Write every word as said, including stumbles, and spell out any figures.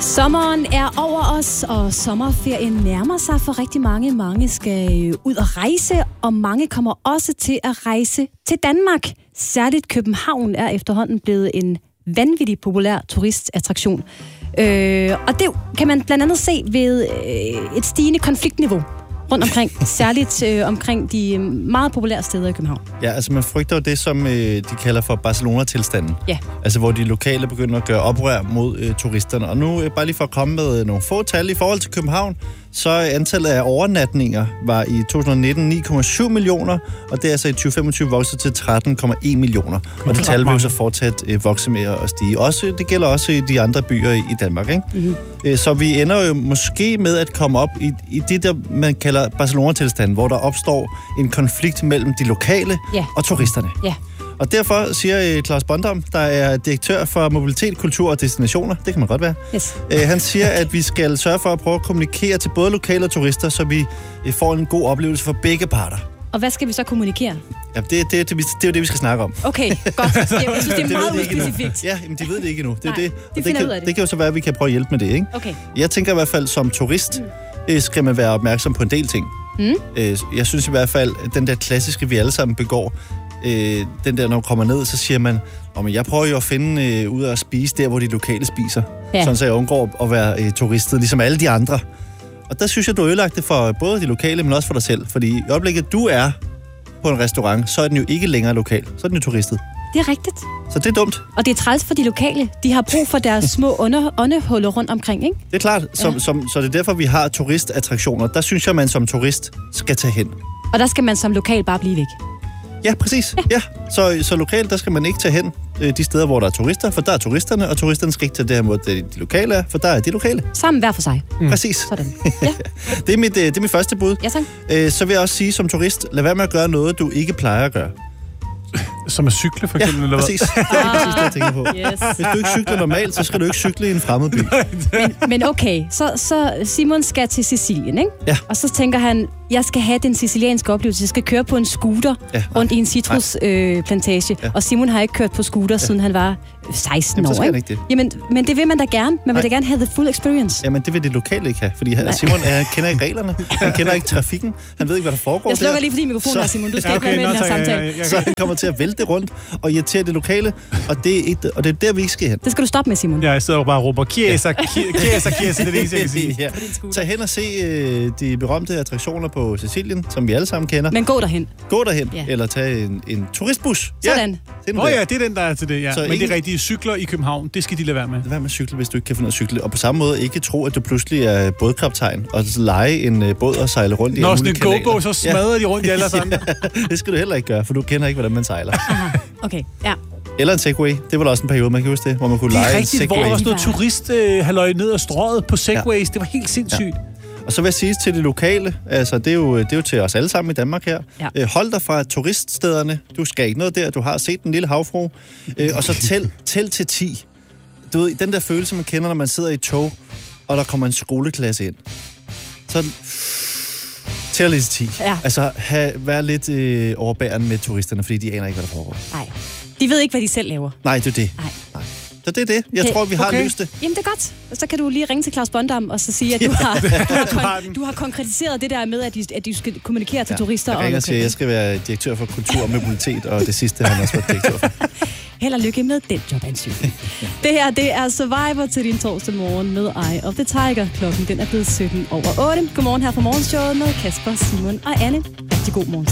Sommeren er over os, og sommerferien nærmer sig for rigtig mange. Mange skal ud og rejse, og mange kommer også til at rejse til Danmark. Særligt København er efterhånden blevet en vanvittig populær turistattraktion. Øh, og det kan man blandt andet se ved øh, et stigende konfliktniveau rundt omkring, særligt øh, omkring de meget populære steder i København. Ja, altså man frygter jo det, som øh, de kalder for Barcelona-tilstanden. Ja. Altså hvor de lokale begynder at gøre oprør mod øh, turisterne. Og nu, øh, bare lige for at komme med nogle få tal i forhold til København, så antallet af overnatninger var i to tusind nitten ni komma syv millioner, og det er altså i tyve femogtyve vokset til tretten komma en millioner. Og det tal vil jo så fortsat øh, vokse med at stige. Også, det gælder også i de andre byer i, i Danmark, ikke? Mm-hmm. Øh, så vi ender jo måske med at komme op i, i det, der man kalder Barcelona-tilstanden, hvor der opstår en konflikt mellem de lokale ja. og turisterne. Ja. Og derfor siger øh, Claus Bondam, der er direktør for Mobilitet, Kultur og Destinationer, det kan man godt være, yes. øh, han siger, at vi skal sørge for at prøve at kommunikere til både lokale og turister, så vi øh, får en god oplevelse for begge parter. Og hvad skal vi så kommunikere? Ja, det, det, det, det, det er jo det, vi skal snakke om. Okay, godt. Jeg synes, det er det meget uspecifikt. Ja, men de ved det ikke endnu. Det, Nej, det, det, det, kan, det. det kan jo så være, at vi kan prøve at hjælpe med det, ikke? Okay. Jeg tænker i hvert fald, som turist, mm. skal man være opmærksom på en del ting. Mm. Jeg synes i hvert fald, at den der klassiske, vi alle sammen begår, Øh, den der, når man kommer ned, så siger man, oh, men jeg prøver jo at finde øh, ud af at spise der, hvor de lokale spiser. Ja. Sådan så jeg undgår at være øh, turistet, ligesom alle de andre. Og der synes jeg, du har ødelagt det for både de lokale, men også for dig selv. Fordi i øjeblikket, du er på en restaurant, så er den jo ikke længere lokal. Så er den jo turistet. Det er rigtigt. Så det er dumt. Og det er træls for de lokale. De har brug for deres små ånde, åndehuller rundt omkring, ikke? Det er klart. Som, ja. som, så det er derfor, vi har turistattraktioner. Der synes jeg, man som turist skal tage hen. Og der skal man som lokal bare blive væk. Ja, præcis. Ja. Ja. Så, så lokalt, der skal man ikke tage hen øh, de steder, hvor der er turister, for der er turisterne, og turisterne skal ikke tage derhen, hvor de lokale er, for der er de lokale. Sammen hver for sig. Mm. Præcis. Sådan. Ja. det, er mit, det er mit første bud. Ja, tak. Øh, så vil jeg også sige som turist, lad være med at gøre noget, du ikke plejer at gøre. Som at cykle, for eksempel? Ja, eller præcis. Det er ah, præcis det, jeg tænker på. Yes. Hvis du ikke cykler normalt, så skal du ikke cykle i en fremmed by. men, men okay, så, så Simon skal til Sicilien, ikke? Ja. Og så tænker han, jeg skal have den sicilianske oplevelse. Jeg skal køre på en scooter ja. rundt i en citrusplantage. Øh, ja. Og Simon har ikke kørt på scooter, ja. siden han var seksten Jamen, år, ikke? ikke det. Jamen, men det vil man da gerne. Man vil da gerne have the full experience. Jamen, det vil de lokale ikke have, fordi Nej. Simon er, kender ikke reglerne. Han kender ikke trafikken. Han ved ikke, hvad der foregår. Jeg slukker der. lige for din mikrofon her, Simon. Du skal ja, okay, ikke være med i den her samtale. Ja, ja, ja. Så han kommer til at vælte rundt og irritere det lokale, og det er, ikke, og det er der, vi ikke skal hen. Det skal du stoppe med, Simon. Ja, jeg sidder jo bare og råber, Chiesa, Chiesa, Chiesa, det er det eneste, jeg kan sige. Ja. Tag hen og se øh, de berømte attraktioner på Sicilien, som vi alle sammen kender. Men gå derhen. Gå derhen, ja. Eller tag en, en turistbus. Sådan. Ja, Åh oh, ja, det er den, der er til det, ja. Så Men ingen... det er rigtige cykler i København, det skal de lade være med. Lad være med at cykle, hvis du ikke kan finde noget at cykle. Og på samme måde ikke tro, at du pludselig er bådkaptajn og lege en uh, båd og sejle rundt i Nå, alle sådan mulige en go-go, så smadrer ja. de rundt i alle sammen. Ja, det skal du heller ikke gøre, for du kender ikke, hvordan man sejler. Aha, okay, ja. Eller en Segway. Det var da også en periode, man kan huske det, hvor man kunne lege en Segway. Det er rigtigt, hvor der var sådan noget turist-halløj ned ad strøget på Segways. Ja. Det var helt sindssygt. Ja. Og så vil jeg sige til det lokale, altså det er jo, det er jo til os alle sammen i Danmark her. Ja. Hold dig fra turiststederne. Du skal ikke noget der. Du har set den lille havfru. Og så tæl, tæl til ti. Du ved, den der følelse, man kender, når man sidder i et tog, og der kommer en skoleklasse ind. Så tæl lidt til ti. Ja. Altså, have, vær lidt øh, overbærende med turisterne, fordi de aner ikke, hvad der foregår. Nej. De ved ikke, hvad de selv laver. Nej, det er det. Nej. Nej. Så det er det. Jeg okay. tror, vi har okay. løst det. Jamen, det er godt. Så kan du lige ringe til Claus Bondam og så sige, at du har, du har, kon- du har konkretiseret det der med, at, de, at du skal kommunikere til ja. turister. Jeg ringer til, jeg skal være direktør for kultur og mobilitet, og det sidste har han også været direktør for. Held og lykke med den jobansøgning. Det her, det er Survivor til din torsdag morgen med Eye of the Tiger. Klokken den er blevet sytten over otte. Godmorgen her fra Morgenshowet med Kasper, Simon og Anne. Rigtig god morgen.